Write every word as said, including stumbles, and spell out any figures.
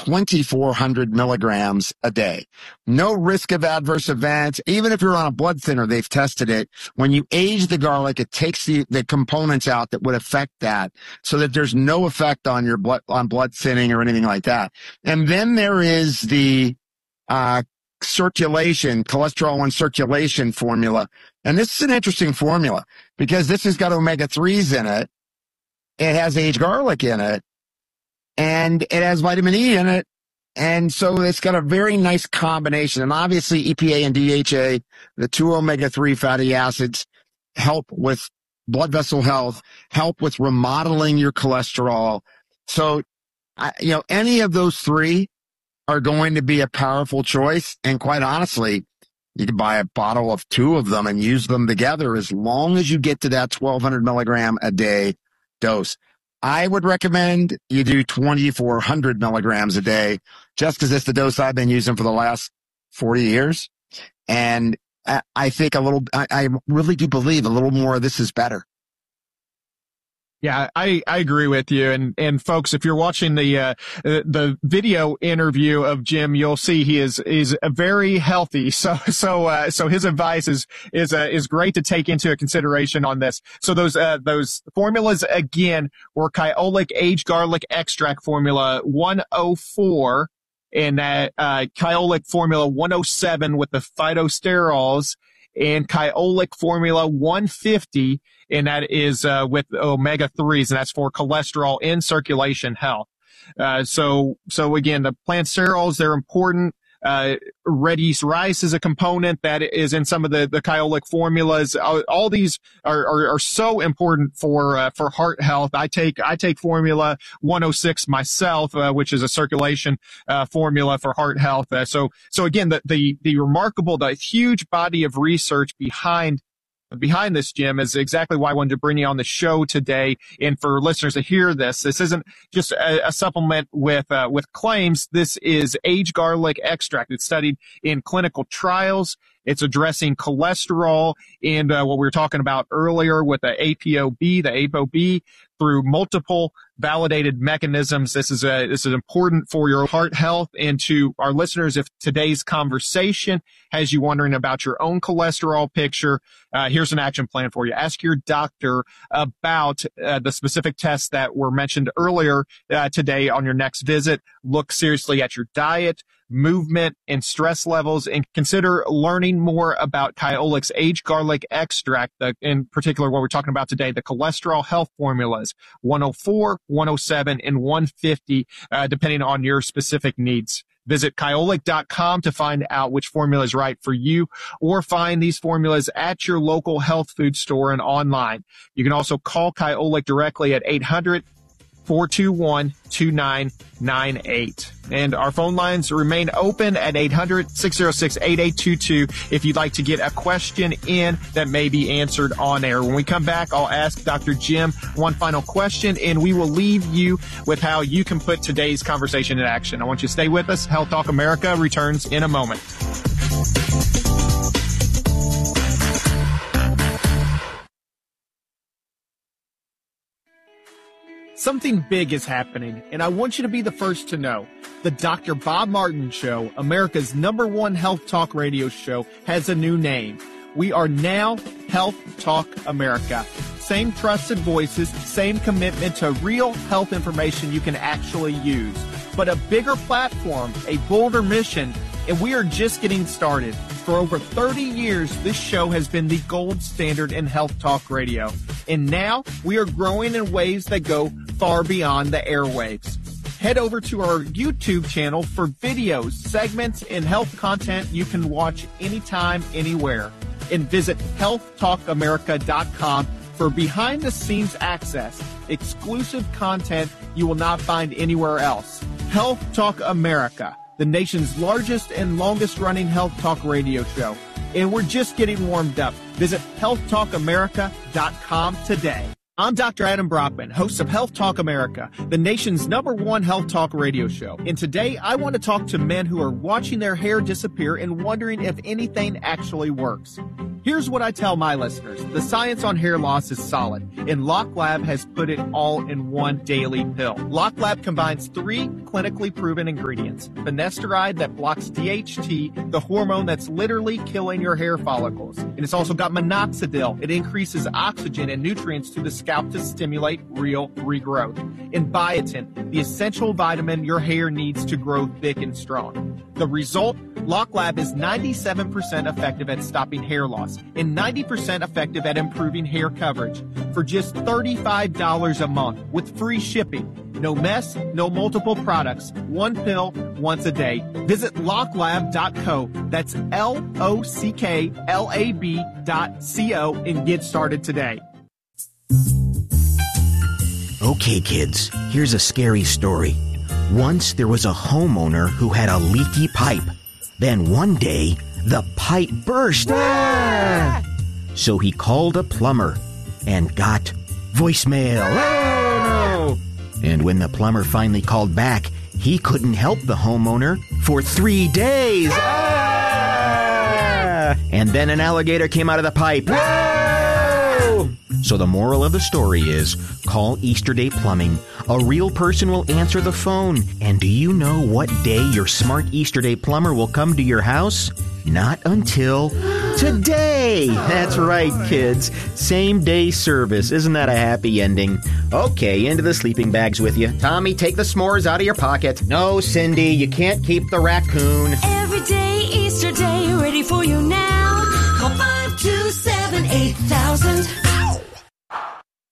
twenty-four hundred milligrams a day. No risk of adverse events. Even if you're on a blood thinner, they've tested it. When you age the garlic, it takes the, the components out that would affect that so that there's no effect on your blood, on blood thinning or anything like that. And then there is the, uh, circulation, cholesterol one circulation formula. And this is an interesting formula because this has got omega threes in it. It has aged garlic in it, and it has vitamin E in it. And so it's got a very nice combination. And obviously E P A and D H A, the two omega three fatty acids, help with blood vessel health, help with remodeling your cholesterol. So, I, you know, any of those three are going to be a powerful choice. And quite honestly, you can buy a bottle of two of them and use them together as long as you get to that twelve hundred milligram a day dose. I would recommend you do twenty-four hundred milligrams a day just because it's the dose I've been using for the last forty years. And I, I think a little, I, I really do believe a little more of this is better. Yeah, I, I agree with you. And, and folks, if you're watching the, uh, the video interview of Jim, you'll see he is, is very healthy. So, so, uh, so his advice is, is, uh, is great to take into consideration on this. So those, uh, those formulas again were Kyolic Aged Garlic Extract Formula one oh four and that, uh, Kyolic Formula one oh seven with the phytosterols and Kyolic Formula one fifty. And that is, uh, with omega threes, and that's for cholesterol in circulation health. Uh, so, so again, the plant sterols, they're important. Uh, red yeast rice is a component that is in some of the, the Kyolic formulas. All, all these are, are, are so important for, uh, for heart health. I take, I take formula one oh six myself, uh, which is a circulation, uh, formula for heart health. Uh, so, so again, the, the, the remarkable, the huge body of research behind Behind this, Jim, is exactly why I wanted to bring you on the show today. And for listeners to hear this, this isn't just a, a supplement with uh, with claims. This is aged garlic extract. It's studied in clinical trials. It's addressing cholesterol and uh, what we were talking about earlier with the A P O B, the A P O B, through multiple validated mechanisms. This is a, this is important for your heart health. And to our listeners, if today's conversation has you wondering about your own cholesterol picture, uh, here's an action plan for you. Ask your doctor about uh, the specific tests that were mentioned earlier uh, today on your next visit. Look seriously at your diet, movement, and stress levels, and consider learning more about Kyolic's Aged Garlic Extract, the, in particular what we're talking about today, the cholesterol health formulas, one oh four, one oh seven, and one fifty, uh, depending on your specific needs. Visit Kyolic dot com to find out which formula is right for you, or find these formulas at your local health food store and online. You can also call Kyolic directly at eight hundred, four two one, two nine nine eight. And our phone lines remain open at eight hundred, six oh six, eight eight two two if you'd like to get a question in that may be answered on air. When we come back, I'll ask Doctor Jim one final question, and we will leave you with how you can put today's conversation in action. I want you to stay with us. Health Talk America returns in a moment. Something big is happening, and I want you to be the first to know. The Doctor Bob Martin Show, America's number one health talk radio show, has a new name. We are now Health Talk America. Same trusted voices, same commitment to real health information you can actually use. But a bigger platform, a bolder mission, and we are just getting started. For over thirty years, this show has been the gold standard in health talk radio. And now we are growing in ways that go far beyond the airwaves. Head over to our YouTube channel for videos, segments, and health content you can watch anytime, anywhere. And visit health talk america dot com for behind-the-scenes access, exclusive content you will not find anywhere else. Health Talk America, the nation's largest and longest-running health talk radio show. And we're just getting warmed up. Visit health talk america dot com today. I'm Doctor Adam Brockman, host of Health Talk America, the nation's number one health talk radio show. And today I want to talk to men who are watching their hair disappear and wondering if anything actually works. Here's what I tell my listeners. The science on hair loss is solid, and LockLab has put it all in one daily pill. LockLab combines three clinically proven ingredients. Finasteride that blocks D H T, the hormone that's literally killing your hair follicles. And it's also got minoxidil. It increases oxygen and nutrients to the scalp to stimulate real regrowth. And biotin, the essential vitamin your hair needs to grow thick and strong. The result? LockLab is ninety-seven percent effective at stopping hair loss and ninety percent effective at improving hair coverage for just thirty-five dollars a month with free shipping. No mess, no multiple products. One pill, once a day. Visit lock lab dot co. That's L O C K L A B dot C O and get started today. Okay, kids, here's a scary story. Once there was a homeowner who had a leaky pipe. Then one day, the pipe burst. Ah! So he called a plumber and got voicemail. Oh, no! And when the plumber finally called back, he couldn't help the homeowner for three days. Ah! And then an alligator came out of the pipe. Oh! So the moral of the story is, call Easterday Plumbing. A real person will answer the phone. And do you know what day your smart Easterday plumber will come to your house? Not until today. That's right, kids. Same day service. Isn't that a happy ending? Okay, into the sleeping bags with you. Tommy, take the s'mores out of your pocket. No, Cindy, you can't keep the raccoon. Every day, Easter Day, ready for you now. Call five two seven eight thousand.